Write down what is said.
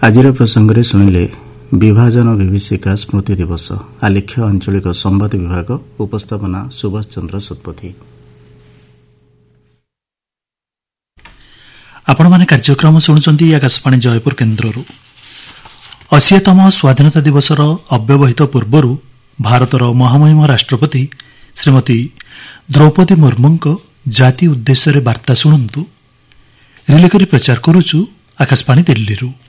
ଆଜିର ପ୍ରସଙ୍ଗରେ ଶୁଣିଲେ ବିଭାଜନ ବିଭୀଷିକା ସ୍ମୃତି ଦିବସ ଆଲେଖ୍ୟ ଆଞ୍ଚଳିକ ସମ୍ବାଦ ବିଭାଗ ଉପସ୍ଥାପନା ସୁଭାଷ ଚନ୍ଦ୍ର ଶତପଥୀ। ଆପଣମାନେ କାର୍ଯ୍ୟକ୍ରମ ଶୁଣୁଛନ୍ତି ଆକାଶବାଣୀ ଜୟପୁର କେନ୍ଦ୍ରରୁ। 80ତମ ସ୍ୱାଧୀନତା ଦିବସର ଅବ୍ୟବହିତ ପୂର୍ବରୁ ଭାରତର ମହାମହିମ ରାଷ୍ଟ୍ରପତି ଶ୍ରୀମତୀ ଦ୍ରୌପଦୀ ମୁର୍ମୁଙ୍କ ଜାତି ଉଦ୍ଦେଶ୍ୟରେ ବାର୍ତ୍ତା ଶୁଣନ୍ତୁ। ରିଲେ କରି ପ୍ରଚାର କରୁଛୁ ଆକାଶବାଣୀ ଦିଲ୍ଲୀରୁ।